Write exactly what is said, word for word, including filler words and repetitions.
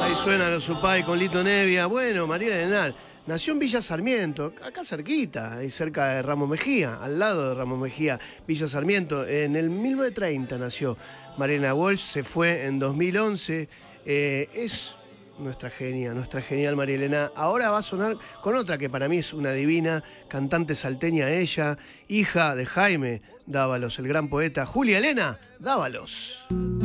Ahí suena los Supay con Lito Nevia. Bueno, María Elena nació en Villa Sarmiento, acá cerquita, ahí cerca de Ramos Mejía, al lado de Ramos Mejía, Villa Sarmiento. En el mil novecientos treinta nació María Elena Walsh, se fue en dos mil once. Eh, es nuestra genia, nuestra genial María Elena. Ahora va a sonar con otra que para mí es una divina, cantante salteña ella, hija de Jaime Dávalos, el gran poeta, Julia Elena Dávalos.